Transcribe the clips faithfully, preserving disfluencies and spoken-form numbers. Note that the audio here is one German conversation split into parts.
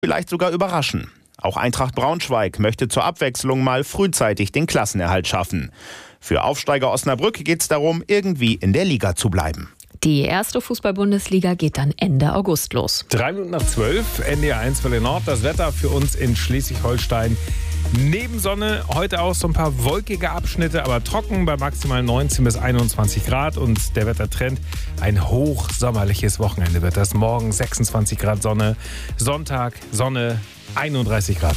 vielleicht sogar überraschen. Auch Eintracht Braunschweig möchte zur Abwechslung mal frühzeitig den Klassenerhalt schaffen. Für Aufsteiger Osnabrück geht es darum, irgendwie in der Liga zu bleiben. Die erste Fußball-Bundesliga geht dann Ende August los. Drei Minuten nach zwölf, N D R eins Welle Nord. Das Wetter für uns in Schleswig-Holstein. Neben Sonne heute auch so ein paar wolkige Abschnitte, aber trocken bei maximal neunzehn bis einundzwanzig Grad. Und der Wettertrend, ein hochsommerliches Wochenende wird das. Morgen sechsundzwanzig Grad Sonne, Sonntag Sonne, einunddreißig Grad.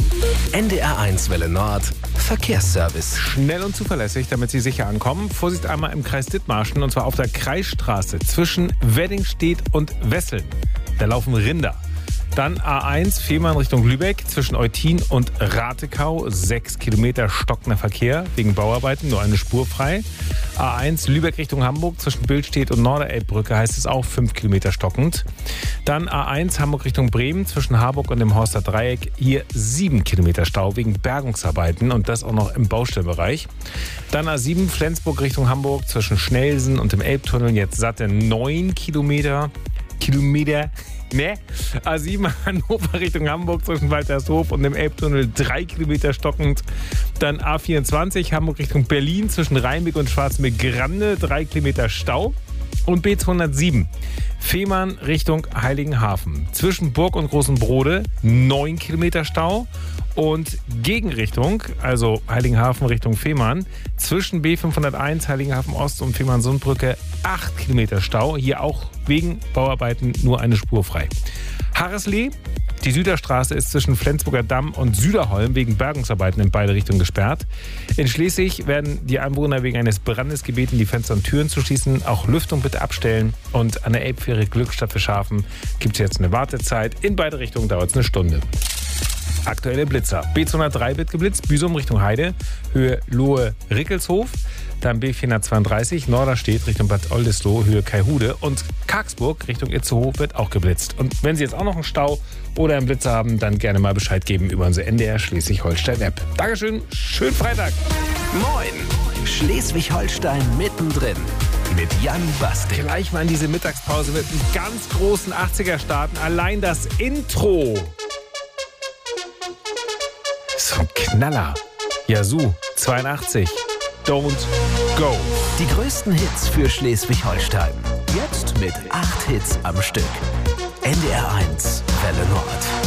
N D R eins Welle Nord, Verkehrsservice. Schnell und zuverlässig, damit Sie sicher ankommen. Vorsicht einmal im Kreis Dithmarschen, und zwar auf der Kreisstraße zwischen Weddingstedt und Wesseln. Da laufen Rinder. Dann A eins, Fehmarn Richtung Lübeck, zwischen Eutin und Ratekau. Sechs Kilometer stockender Verkehr wegen Bauarbeiten, nur eine Spur frei. A eins, Lübeck Richtung Hamburg, zwischen Billstedt und Norderelbbrücke heißt es auch fünf Kilometer stockend. Dann A eins, Hamburg Richtung Bremen, zwischen Harburg und dem Horster Dreieck. Hier sieben Kilometer Stau wegen Bergungsarbeiten, und das auch noch im Baustellenbereich. Dann A sieben, Flensburg Richtung Hamburg, zwischen Schnelsen und dem Elbtunnel. Jetzt satte neun Kilometer. Kilometer. Ne? A sieben Hannover Richtung Hamburg zwischen Waltershof und dem Elbtunnel drei Kilometer stockend. Dann A vierundzwanzig Hamburg Richtung Berlin zwischen Rheinbeck und Schwarzmeer-Grande drei Kilometer Stau. Und B zweihundertsieben Fehmarn Richtung Heiligenhafen zwischen Burg und Großen Brode neun Kilometer Stau. Und Gegenrichtung, also Heiligenhafen Richtung Fehmarn, zwischen B fünfhunderteins Heiligenhafen Ost und Fehmarn-Sundbrücke acht Kilometer Stau. Hier auch wegen Bauarbeiten nur eine Spur frei. Harreslee, die Süderstraße ist zwischen Flensburger Damm und Süderholm wegen Bergungsarbeiten in beide Richtungen gesperrt. In Schleswig werden die Anwohner wegen eines Brandes gebeten, die Fenster und Türen zu schließen. Auch Lüftung bitte abstellen. Und an der Elbfähre Glückstadt für Schafen gibt es jetzt eine Wartezeit. In beide Richtungen dauert es eine Stunde. Aktuelle Blitzer. B zweihundertdrei wird geblitzt, Büsum Richtung Heide, Höhe Lohe-Rickelshof. Dann B vierhundertzweiunddreißig, Norderstedt Richtung Bad Oldesloe, Höhe Kaihude. Und Karksburg Richtung Itzehoe wird auch geblitzt. Und wenn Sie jetzt auch noch einen Stau oder einen Blitzer haben, dann gerne mal Bescheid geben über unsere N D R Schleswig-Holstein-App. Dankeschön, schönen Freitag. Moin, Schleswig-Holstein mittendrin. Mit Jan Bastik. Gleich mal in diese Mittagspause mit einem ganz großen achtziger starten. Allein das Intro. So ein Knaller. Yazoo, zweiundachtzig. Don't go. Die größten Hits für Schleswig-Holstein. Jetzt mit acht Hits am Stück. N D R eins Welle Nord.